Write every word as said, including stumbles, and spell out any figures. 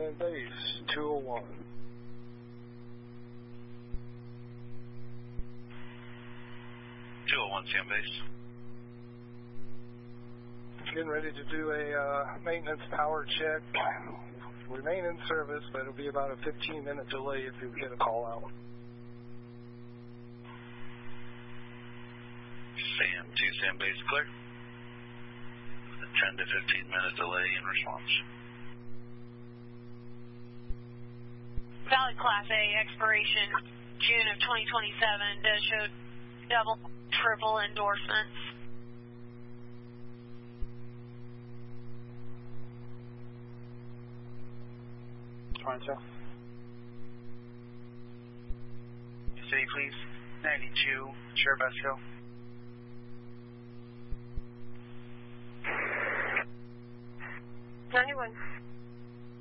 Sand Base, two oh one. two oh one, Sand Base. Getting ready to do a uh, maintenance power check. Remain in service, but it'll be about a fifteen minute delay if you get a call out. Sam two, Sand Base, clear. A ten to fifteen minute delay in response. Valid Class A expiration June of twenty twenty-seven. Does show double, triple endorsements. Fine, sir. City, please. ninety-two, Cherubus Hill. ninety-one.